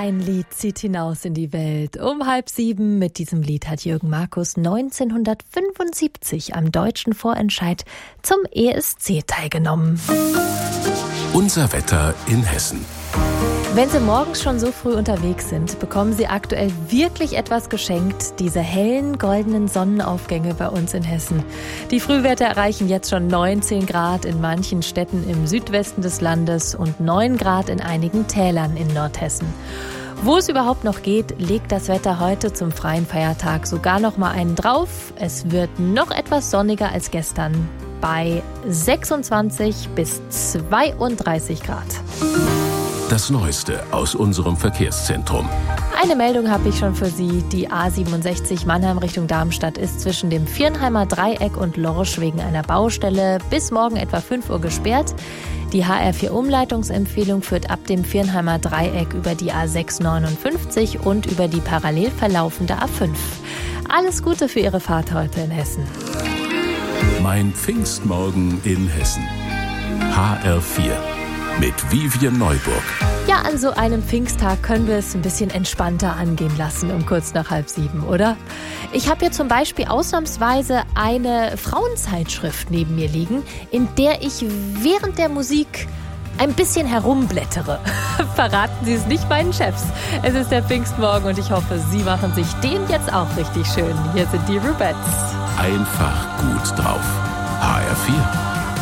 Ein Lied zieht hinaus in die Welt. Um 6:30 mit diesem Lied hat Jürgen Markus 1975 am deutschen Vorentscheid zum ESC teilgenommen. Unser Wetter in Hessen. Wenn Sie morgens schon so früh unterwegs sind, bekommen Sie aktuell wirklich etwas geschenkt. Diese hellen, goldenen Sonnenaufgänge bei uns in Hessen. Die Frühwerte erreichen jetzt schon 19 Grad in manchen Städten im Südwesten des Landes und 9 Grad in einigen Tälern in Nordhessen. Wo es überhaupt noch geht, legt das Wetter heute zum freien Feiertag sogar noch mal einen drauf. Es wird noch etwas sonniger als gestern bei 26 bis 32 Grad. Das Neueste aus unserem Verkehrszentrum. Eine Meldung habe ich schon für Sie. Die A67 Mannheim Richtung Darmstadt ist zwischen dem Viernheimer Dreieck und Lorsch wegen einer Baustelle bis morgen etwa 5 Uhr gesperrt. Die HR4-Umleitungsempfehlung führt ab dem Viernheimer Dreieck über die A659 und über die parallel verlaufende A5. Alles Gute für Ihre Fahrt heute in Hessen. Mein Pfingstmorgen in Hessen. HR4 mit Vivian Neuburg. Ja, an so einem Pfingsttag können wir es ein bisschen entspannter angehen lassen um kurz nach 6:30, oder? Ich habe hier zum Beispiel ausnahmsweise eine Frauenzeitschrift neben mir liegen, in der ich während der Musik ein bisschen herumblättere. Verraten Sie es nicht meinen Chefs. Es ist der Pfingstmorgen und ich hoffe, Sie machen sich den jetzt auch richtig schön. Hier sind die Rubettes. Einfach gut drauf. HR4.